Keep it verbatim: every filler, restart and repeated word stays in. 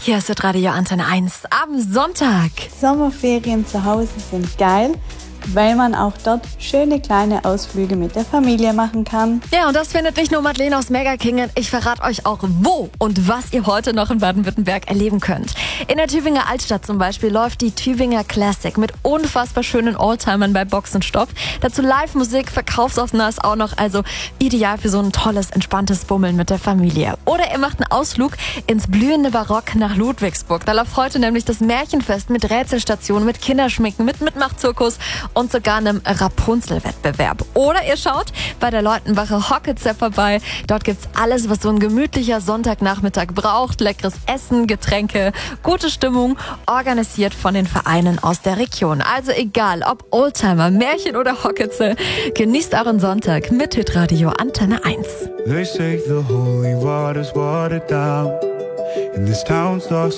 Hier ist Radio Antenne eins am Sonntag. Sommerferien zu Hause sind geil, weil man auch dort schöne kleine Ausflüge mit der Familie machen kann. Ja, und das findet nicht nur Madeleine aus Megakingen. Ich verrate euch auch, wo und was ihr heute noch in Baden-Württemberg erleben könnt. In der Tübinger Altstadt zum Beispiel läuft die Tübinger Classic mit unfassbar schönen Oldtimern bei Box und Stopp. Dazu Live-Musik, verkaufsoffener ist auch noch, also ideal für so ein tolles, entspanntes Bummeln mit der Familie. Oder ihr macht einen Ausflug ins blühende Barock nach Ludwigsburg. Da läuft heute nämlich das Märchenfest mit Rätselstationen, mit Kinderschminken, mit Mitmachzirkus und sogar einem Rapunzel-Wettbewerb. Oder ihr schaut bei der Leutenbacher Hockitzer vorbei. Dort gibt's alles, was so ein gemütlicher Sonntagnachmittag braucht. Leckeres Essen, Getränke, gute Stimmung, organisiert von den Vereinen aus der Region. Also egal, ob Oldtimer, Märchen oder Hockitzer, genießt euren Sonntag mit Hitradio Antenne eins. They say the holy water's watered down, and this town's lost